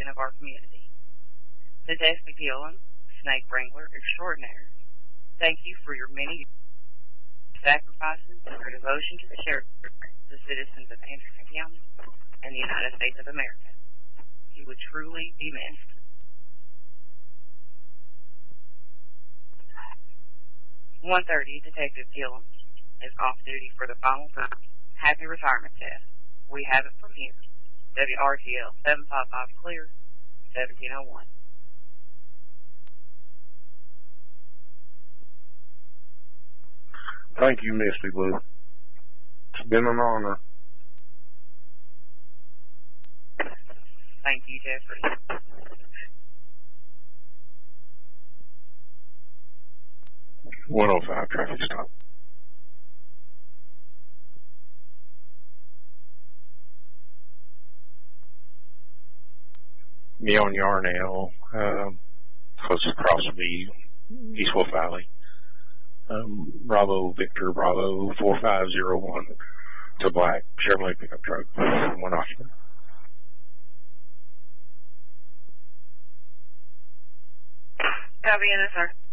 custodian of our community. Detective Gillen, Snake Wrangler Extraordinaire, thank you for your many sacrifices and your devotion to the sheriff, the citizens of Anderson County, and the United States of America. You would truly be missed. 1:30, Detective Gillen is off duty for the final time. Happy retirement test. We have it from here. WRTL 755 clear, 1701. Thank you, Misty Blue. It's been an honor. Thank you, Jeffrey. .105 traffic stop. Me on Yarnell, close across the East Wolf Valley. Bravo Victor Bravo 4501 to black Chevrolet pickup truck. One occupant. Copy, sir.